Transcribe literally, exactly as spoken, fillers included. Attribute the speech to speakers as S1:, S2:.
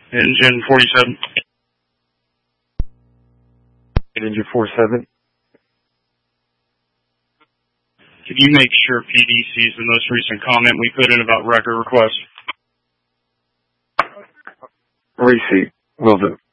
S1: Engine forty-seven.
S2: Engine forty-seven.
S1: Can you make sure P D sees the most recent comment we put in about record request?
S2: Receipt. Will do.